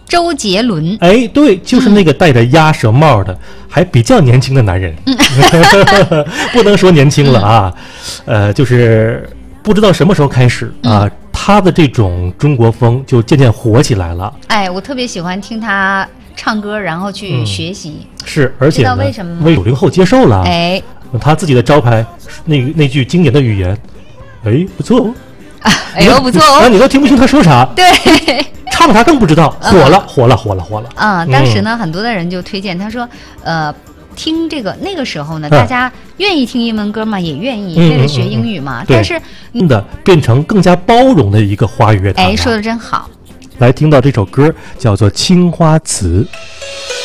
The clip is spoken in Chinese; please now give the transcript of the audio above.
周杰伦。 哎，对，就是那个戴着鸭舌帽的，还比较年轻的男人。不能说年轻了啊，就是不知道什么时候开始啊，他的这种中国风就渐渐火起来了。 哎，我特别喜欢听他唱歌，然后去学习。 是，而且呢， 知道为什么吗？ 为90后接受了。 哎， 他自己的招牌那句经典的语言，哎，不错哦。 哎呦，不错哦。 啊，你都听不清他说啥。 对。 唱啥更不知道，火了。 当时呢，很多的人就推荐他说，听这个那个时候呢，大家愿意听英文歌嘛，也愿意为了学英语嘛。但是的变成更加包容的一个华语乐坛。 哎，说的真好。 来听到这首歌叫做《青花瓷》。